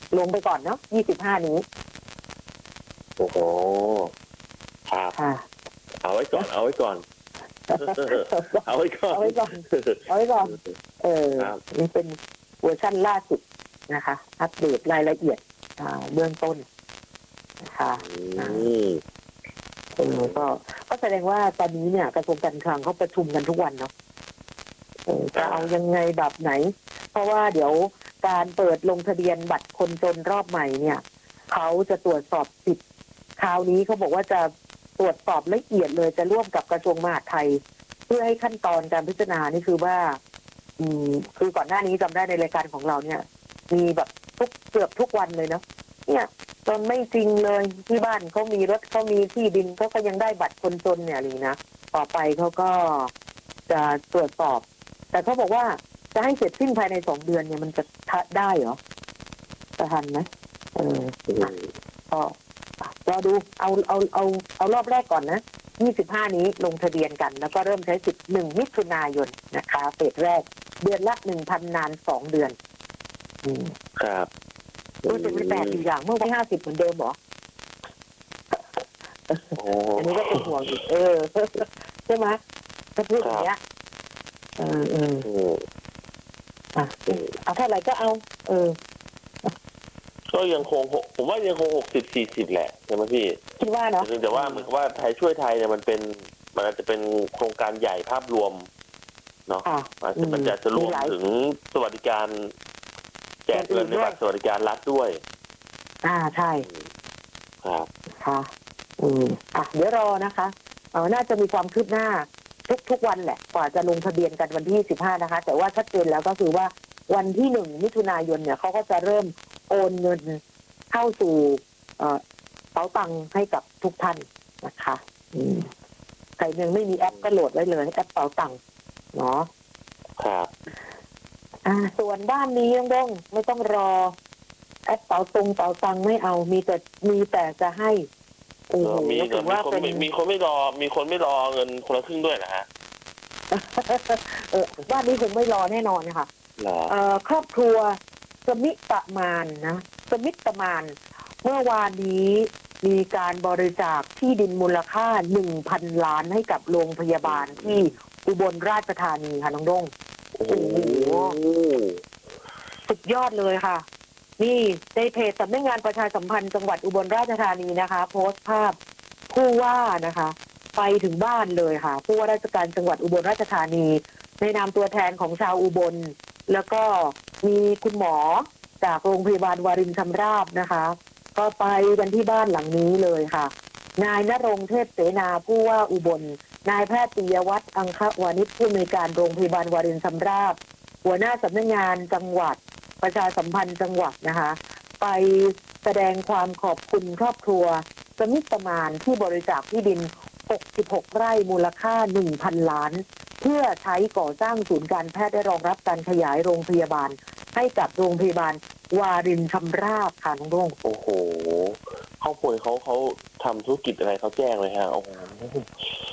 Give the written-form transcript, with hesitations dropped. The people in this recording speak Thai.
ลงไปก่อนเนาะ25นี้โอ้โหครับค่ะเอาไว้ก่อนเอาไว้ก่อนเอาไว้ก่อนเอาไว้ก่อนเอาไว้ก่อนครับนี่เป็นเวอร์ชันล่าสุดนะคะอัปเดตรายละเอียดเบื้องต้นนะคะก็แสดงว่าตอนนี้เนี่ยกระทรวงการคลังเขาประชุมกันทุกวันเนาะจะเอายังไงแบบไหนเพราะว่าเดี๋ยวการเปิดลงทะเบียนบัตรคนจนรอบใหม่เนี่ยเขาจะตรวจสอบสิทธิ์คราวนี้เขาบอกว่าจะตรวจสอบละเอียดเลยจะร่วมกับกระทรวงมหาดไทยเพื่อให้ขั้นตอนการพิจารณานี่คือว่าคือก่อนหน้านี้จำได้ในรายการของเราเนี่ยมีแบบเกือบทุกวันเลยเนาะเนี่ยจนไม่จริงเลยที่บ้านเขามีรถเขามีที่ดินเขาก็ยังได้บัตรคนจนเนี่ยนี่นะต่อไปเขาก็จะตรวจสอบแต่เขาบอกว่าจะให้เสร็จสิ้นภายใน2 เดือนเนี่ยมันจะได้เหรอจะทันไหมก็รอดูเอารอบแรกก่อนนะ25นี้ลงทะเบียนกันแล้วก็เริ่มใช้สิทธิ์1 มิถุนายนนะคะเฟสแรกเดือนละ 1,000 นาน2 เดือนครับรู้สึกไม่แปลกอีกอย่างเมื่อวัน50เหมือนเดิมเหรออันนี้ก็เป็นห่วงอีกใช่ไหมถ้าพูดอย่างเงี้ยเอาเท่าไหร่ก็เอาก็ยังคงผมว่ายังคง60-40แหละใช่ไหมพี่คิดว่าเนาะแต่ว่าเหมือนกับว่าไทยช่วยไทยเนี่ยมันอาจจะเป็นโครงการใหญ่ภาพรวมเนาะมันจะรวมถึงสวัสดิการแจกเงินในบัตรสวัสดิการรัฐด้วยใช่ครับค่ะเดี๋ยวรอนะคะน่าจะมีความคืบหน้าทุกวันแหละกว่าจะลงทะเบียนกันวันที่15นะคะแต่ว่าชัดเจนแล้วก็คือว่าวันที่1 มิถุนายนเนี่ยเขาก็จะเริ่มโอนเงินเข้าสู่เป๋าตังค์ให้กับทุกท่านนะคะใครยังไม่มีแอปก็โหลดไว้เลยแอปเป๋าตังค์เนาะครับส่วนบ้านนี้ต้องไม่ต้องรอแอปเป๋าตังค์ไม่เอามีแต่จะให้มีคนไม่รอเงินคนละครึ่งด้วยนะฮะบ้านนี้คงไม่รอแน่นอนค่ะครอบครัวสมิตมานนะสมิตมานเมื่อวานนี้มีการบริจาคที่ดินมูลค่า 1,000 ล้านให้กับโรงพยาบาลที่อุบลราชธานีค่ะน้องด้งโอ้โหสุดยอดเลยค่ะนี่ในเพจสำนักงานประชาสัมพันธ์จังหวัดอุบลราชธานีนะคะโพสต์ภาพผู้ว่านะคะไปถึงบ้านเลยค่ะผู้ว่าราชการจังหวัดอุบลราชธานีในนามตัวแทนของชาวอุบลแล้วก็มีคุณหมอจากโรงพยาบาลวารินชำราบนะคะก็ไปกันที่บ้านหลังนี้เลยค่ะนายณรงค์เทพเสนาผู้ว่าอุบลนายแพทย์ปิยวัฒน์อังควานิชผู้อำนวยการโรงพยาบาลวารินชำราบหัวหน้าสำนักงานจังหวัดประชาสัมพันธ์จังหวัดนะคะไปแสดงความขอบคุณครอบครัวสมิตมานที่บริจาคที่ดิน66 ไร่มูลค่า 1,000 ล้านเพื่อใช้ก่อสร้างศูนย์การแพทย์ได้รองรับการขยายโรงพยาบาลให้กับโรงพยาบาลวารินชำราบค่ะน้องรุ่งโอ้โหครอบครัวเขาทำธุรกิจอะไรเขาแจ้งเลยฮะโอ้โห